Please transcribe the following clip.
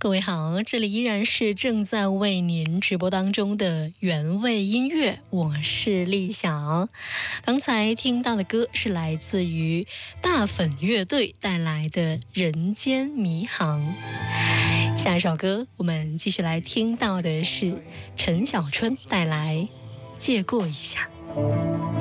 各位好，这里依然是正在为您直播当中的原味音乐，我是立晓。刚才听到的歌是来自于大粉乐队带来的《人间迷航》。下一首歌我们继续来听到的是陈小春带来《借过一下》。